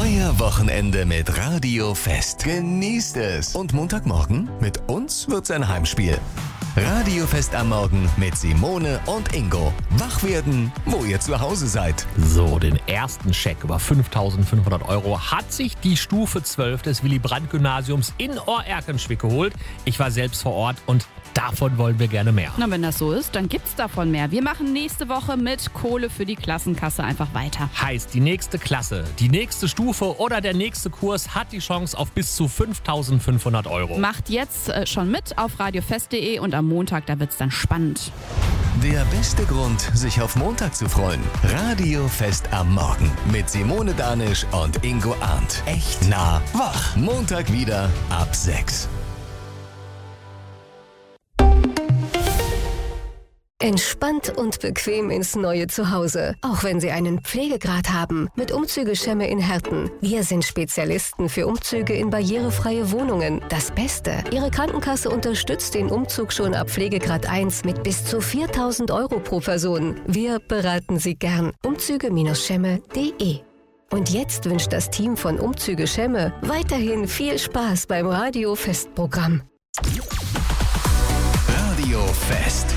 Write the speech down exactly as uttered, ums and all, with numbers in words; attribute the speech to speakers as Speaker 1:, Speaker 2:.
Speaker 1: Euer Wochenende mit Radio Fest. Genießt es. Und Montagmorgen mit uns wird's ein Heimspiel. Radio Fest am Morgen mit Simone und Ingo. Wach werden, wo ihr zu Hause seid.
Speaker 2: So, den ersten Scheck über fünftausendfünfhundert Euro hat sich die Stufe zwölf des Willy-Brandt-Gymnasiums in Ohr-Erkenschwick geholt. Ich war selbst vor Ort und davon wollen wir gerne mehr.
Speaker 3: Na, wenn das so ist, dann gibt's davon mehr. Wir machen nächste Woche mit Kohle für die Klassenkasse einfach weiter.
Speaker 2: Heißt, die nächste Klasse, die nächste Stufe oder der nächste Kurs hat die Chance auf bis zu fünftausendfünfhundert Euro.
Speaker 3: Macht jetzt äh, schon mit auf radiofest punkt de und am Montag, da wird's dann spannend.
Speaker 1: Der beste Grund, sich auf Montag zu freuen. Radio Fest am Morgen mit Simone Danisch und Ingo Arndt. Echt nah wach. Montag wieder ab sechs.
Speaker 4: Entspannt und bequem ins neue Zuhause. Auch wenn Sie einen Pflegegrad haben. Mit Umzüge-Schemme in Herten. Wir sind Spezialisten für Umzüge in barrierefreie Wohnungen. Das Beste: Ihre Krankenkasse unterstützt den Umzug schon ab Pflegegrad eins mit bis zu viertausend Euro pro Person. Wir beraten Sie gern. Umzüge Schemme punkt de. Und jetzt wünscht das Team von Umzüge Schemme weiterhin viel Spaß beim Radio-Fest-Programm.
Speaker 1: Radio Fest.